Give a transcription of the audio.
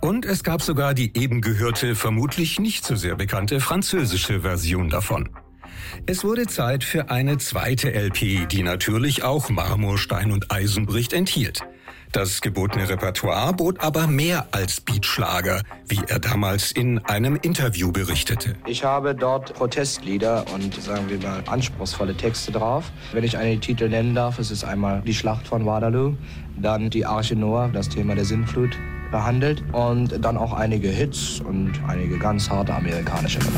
Und es gab sogar die eben gehörte, vermutlich nicht so sehr bekannte französische Version davon. Es wurde Zeit für eine zweite LP, die natürlich auch Marmor, Stein und Eisenbricht enthielt. Das gebotene Repertoire bot aber mehr als Beatschlager, wie er damals in einem Interview berichtete. Ich habe dort Protestlieder und, sagen wir mal, anspruchsvolle Texte drauf. Wenn ich einen Titel nennen darf, es ist einmal die Schlacht von Waterloo, dann die Arche Noah, das Thema der Sintflut behandelt und dann auch einige Hits und einige ganz harte amerikanische Nummer.